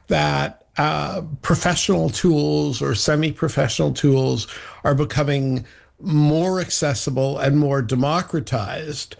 fact that professional tools or semi-professional tools are becoming more accessible and more democratized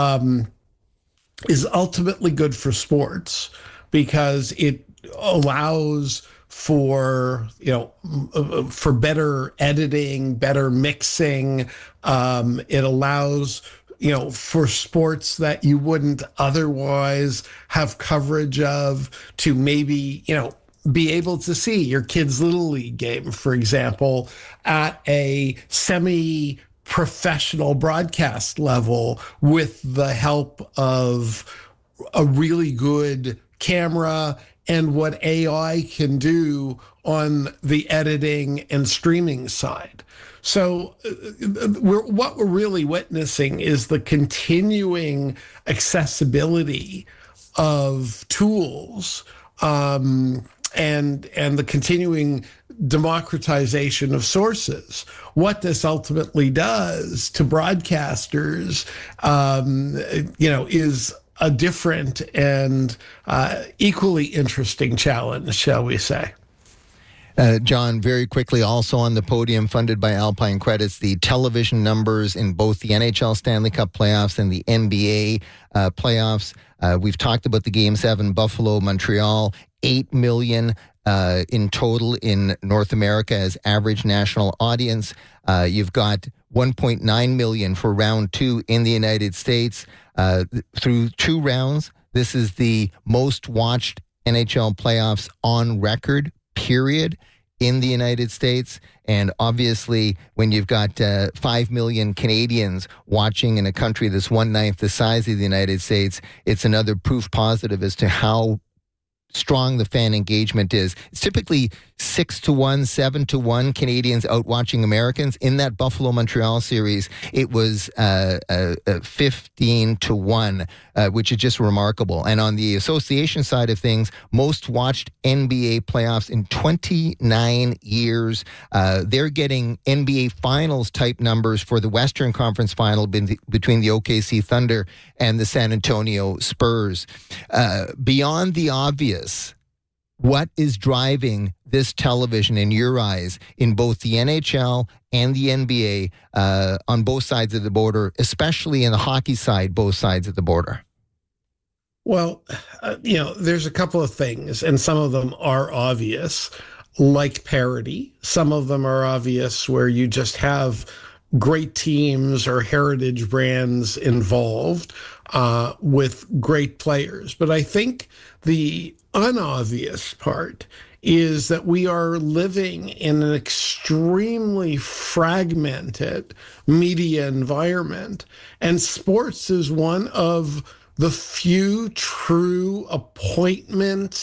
is ultimately good for sports because it allows for for better editing, better mixing. It allows for sports that you wouldn't otherwise have coverage of to maybe be able to see your kid's little league game, for example, at a semi professional broadcast level with the help of a really good camera and what AI can do on the editing and streaming side. So what we're really witnessing is the continuing accessibility of tools and the continuing democratization of sources. What this ultimately does to broadcasters, is a different and equally interesting challenge, shall we say. John, very quickly, also on the podium, funded by Alpine Credits, the television numbers in both the NHL Stanley Cup playoffs and the NBA playoffs. We've talked about the Game 7, Buffalo, Montreal, 8 million in total in North America as average national audience. You've got 1.9 million for round 2 in the United States. Through 2 rounds, this is the most watched NHL playoffs on record, period, in the United States. And obviously, when you've got 5 million Canadians watching in a country that's 1/9 the size of the United States, it's another proof positive as to how strong the fan engagement is. It's typically 6-1, 7-1 Canadians out watching Americans. In that Buffalo-Montreal series, it was 15-1, which is just remarkable. And on the association side of things, most watched NBA playoffs in 29 years. They're getting NBA Finals type numbers for the Western Conference Final between the OKC Thunder and the San Antonio Spurs. Beyond the obvious, what is driving this television in your eyes in both the NHL and the NBA on both sides of the border, especially in the hockey side, both sides of the border? Well, there's a couple of things, and some of them are obvious, like parity. Some of them are obvious where you just have great teams or heritage brands involved with great players. But I think the unobvious part is that we are living in an extremely fragmented media environment, and sports is one of the few true appointment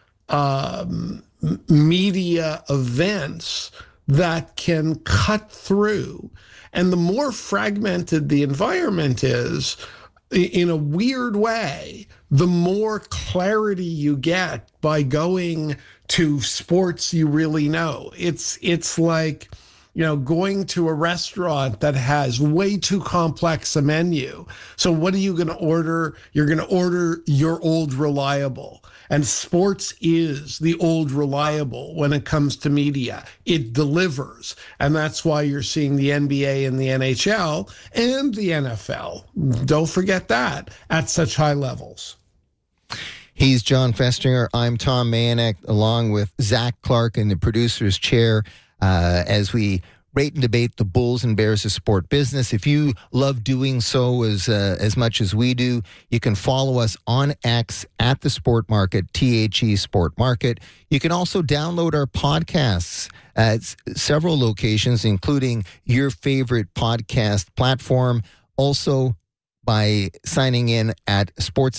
media events that can cut through. And the more fragmented the environment is, in a weird way, the more clarity you get by going to sports you really know. It's like, going to a restaurant that has way too complex a menu. So what are you going to order? You're going to order your old reliable. And sports is the old reliable when it comes to media. It delivers. And that's why you're seeing the NBA and the NHL and the NFL. Don't forget that, at such high levels. He's John Festinger. I'm Tom Mayanek, along with Zach Clark in the producer's chair, as we rate and debate the Bulls and Bears of sport business. If you love doing so as much as we do, you can follow us on X at the Sport Market, THE Sport Market. You can also download our podcasts at several locations, including your favorite podcast platform. Also, by signing in at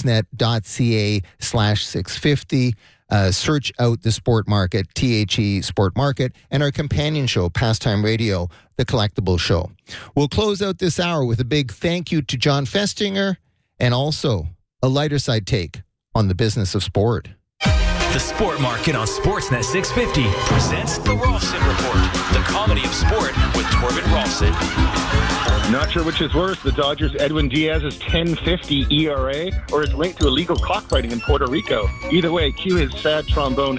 sportsnet.ca/650. Search out the Sport Market, THE Sport Market, and our companion show, Pastime Radio, The Collectible Show. We'll close out this hour with a big thank you to John Festinger and also a lighter side take on the business of sport. The Sport Market on Sportsnet 650 presents The Rolfson Report, the comedy of sport with Torben Rolfson. Not sure which is worse, the Dodgers' Edwin Diaz's 10.50 ERA or his link to illegal cockfighting in Puerto Rico. Either way, cue his sad trombone